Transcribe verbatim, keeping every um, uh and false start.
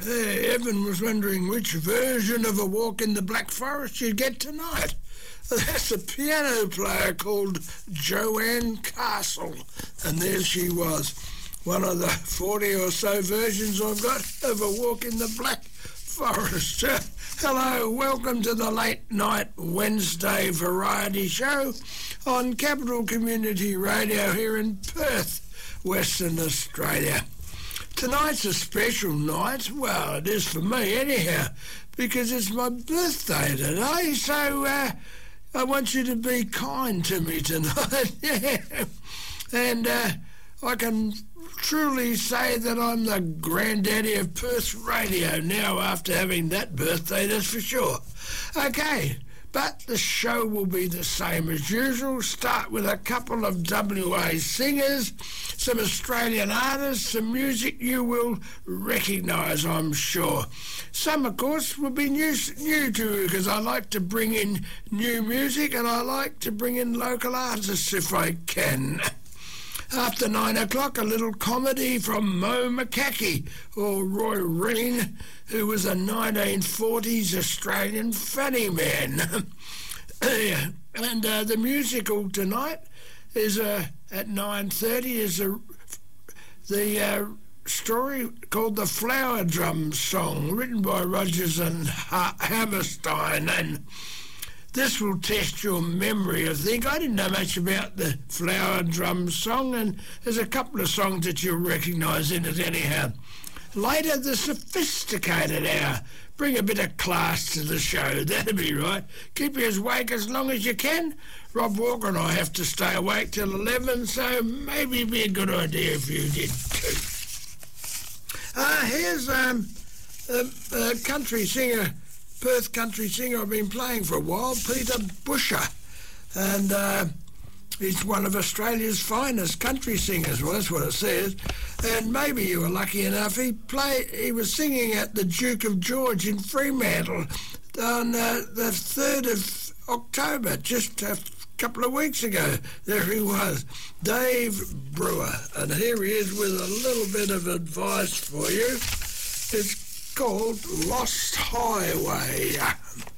Hey, Evan was wondering which version of A Walk in the Black Forest you'd get tonight. That's a piano player called Joanne Castle, and there she was, one of the forty or so versions I've got of A Walk in the Black Forest. Uh, hello, welcome to the late night Wednesday variety show on Capital Community Radio here in Perth, Western Australia. Tonight's a special night. Well, it is for me anyhow, because it's my birthday today, so uh, I want you to be kind to me tonight. Yeah. And uh, I can truly say that I'm the granddaddy of Perth radio now after having that birthday, that's for sure. Okay, but the show will be the same as usual. Start with a couple of W A singers, some Australian artists, some music you will recognise, I'm sure. Some, of course, will be new, new to you, because I like to bring in new music and I like to bring in local artists if I can. After nine o'clock, a little comedy from Mo McCackey, or Roy Reen, who was a nineteen forties Australian funny man. And uh, the musical tonight is uh, at nine thirty is a, the uh, story called The Flower Drum Song, written by Rodgers and ha- Hammerstein, and this will test your memory, I think. I didn't know much about the Flower Drum Song, and there's a couple of songs that you'll recognise in it anyhow. Later, the Sophisticated Hour. Bring a bit of class to the show, that'd be right. Keep you as awake as long as you can. Rob Walker and I have to stay awake till eleven, so maybe it'd be a good idea if you did too. Uh, here's um, a, a country singer, Perth country singer I've been playing for a while, Peter Busher, and uh, he's one of Australia's finest country singers. Well, that's what it says. And maybe you were lucky enough. He played. He was singing at the Duke of George in Fremantle on uh, the third of October, just a couple of weeks ago. There he was, Dave Brewer, and here he is with a little bit of advice for you. It's called Lost Highway.